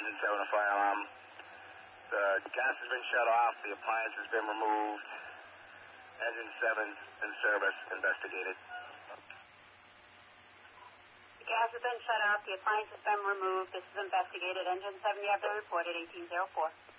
engine 7, a fire alarm. The gas has been shut off, the appliance has been removed. Engine 7's in service, investigated. The gas has been shut off, the appliance has been removed. This is investigated. Engine 7, you have the report at 1804.